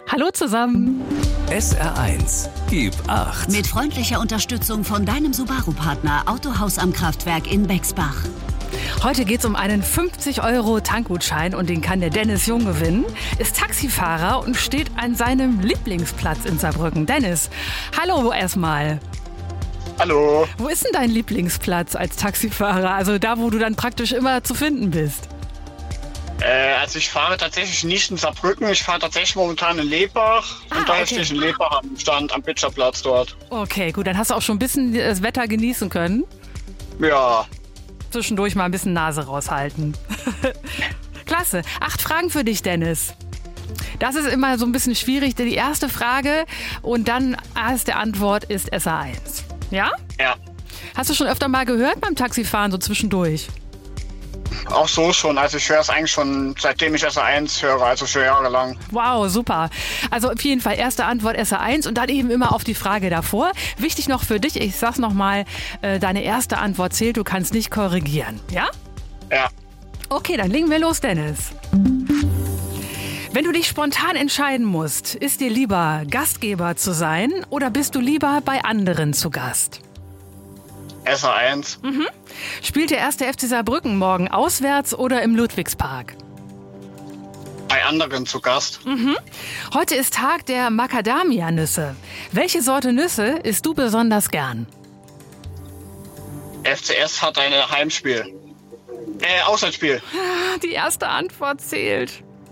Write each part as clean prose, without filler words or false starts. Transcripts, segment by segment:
Hallo zusammen. SR1, gib 8. Mit freundlicher Unterstützung von deinem Subaru-Partner Autohaus am Kraftwerk in Bexbach. Heute geht's um einen 50-Euro-Tankgutschein und den kann der Dennis Jung gewinnen. Ist Taxifahrer und steht an seinem Lieblingsplatz in Saarbrücken. Dennis, hallo erstmal. Hallo. Wo ist denn dein Lieblingsplatz als Taxifahrer? Also da, wo du dann praktisch immer zu finden bist. Also ich fahre tatsächlich nicht in Saarbrücken, ich fahre tatsächlich momentan in Lebach. Und daher stehe ich in Lebach am Stand am Bitscherplatz dort. Okay, gut, dann hast du auch schon ein bisschen das Wetter genießen können. Ja. Zwischendurch mal ein bisschen Nase raushalten. Klasse. 8 Fragen für dich, Dennis. Das ist immer so ein bisschen schwierig. Die erste Frage und dann erste Antwort ist SR1. Ja? Ja. Hast du schon öfter mal gehört beim Taxifahren, so zwischendurch? Auch so schon. Also ich höre es eigentlich schon, seitdem ich SR1 höre, also schon jahrelang. Wow, super. Also auf jeden Fall erste Antwort SR1 und dann eben immer auf die Frage davor. Wichtig noch für dich, ich sag's nochmal, deine erste Antwort zählt, du kannst nicht korrigieren. Ja? Ja. Okay, dann legen wir los, Dennis. Wenn du dich spontan entscheiden musst, ist dir lieber Gastgeber zu sein oder bist du lieber bei anderen zu Gast? SR1. Spielt der 1. FC Saarbrücken morgen auswärts oder im Ludwigspark? Bei anderen zu Gast. Heute ist Tag der Macadamia-Nüsse. Welche Sorte Nüsse isst du besonders gern? FCS hat ein Heimspiel. Auswärtsspiel. Die erste Antwort zählt.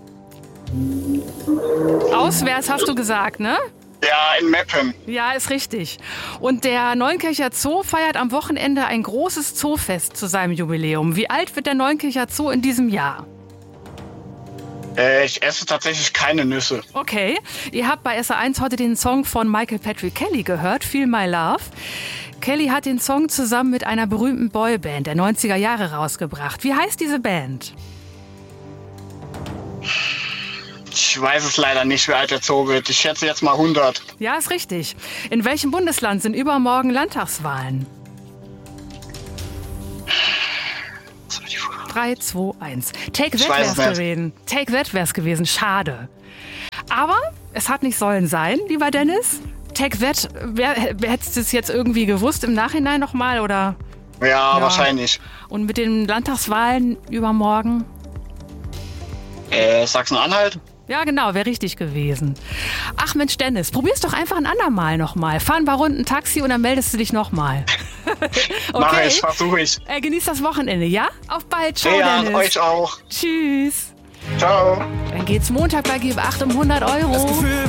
Auswärts hast du gesagt, ne? Ja, in Meppen. Ja, ist richtig. Und der Neunkircher Zoo feiert am Wochenende ein großes Zoofest zu seinem Jubiläum. Wie alt wird der Neunkircher Zoo in diesem Jahr? Ich esse tatsächlich keine Nüsse. Okay, ihr habt bei SR1 heute den Song von Michael Patrick Kelly gehört, Feel My Love. Kelly hat den Song zusammen mit einer berühmten Boyband der 90er Jahre rausgebracht. Wie heißt diese Band? Ich weiß es leider nicht, wie alt der Zoo wird. Ich schätze jetzt mal 100. Ja, ist richtig. In welchem Bundesland sind übermorgen Landtagswahlen? 3, 2, 1. Take That wär's gewesen. Take That wär's gewesen. Schade. Aber es hat nicht sollen sein, lieber Dennis. Take That, hättest du es jetzt irgendwie gewusst im Nachhinein nochmal, oder? Ja, wahrscheinlich. Und mit den Landtagswahlen übermorgen? Sachsen-Anhalt? Ja, genau, wäre richtig gewesen. Ach Mensch, Dennis, probier's doch einfach ein andermal nochmal. Fahr ein paar Runden Taxi und dann meldest du dich nochmal. Okay. Mach ich, versuche ich. Genieß das Wochenende, ja? Auf bald, ciao, Ja, Dennis. euch auch. Tschüss. Ciao. Dann geht's Montag bei Gib 8 um 100 Euro.